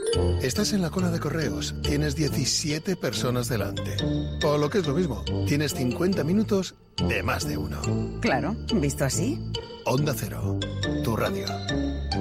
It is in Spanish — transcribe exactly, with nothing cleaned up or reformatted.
Estás en la cola de correos, tienes diecisiete personas delante. O lo que es lo mismo, tienes cincuenta minutos de más de uno. Claro, visto así. Onda Cero, tu radio.